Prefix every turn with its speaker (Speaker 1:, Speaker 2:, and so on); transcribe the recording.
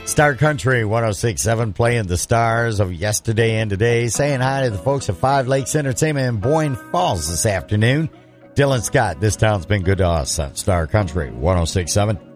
Speaker 1: Star Country 106.7 playing the stars of yesterday and today. Saying hi to the folks at Five Lakes Entertainment in Boyne Falls this afternoon. Dylan Scott, this town's been good to us on Star Country 106.7.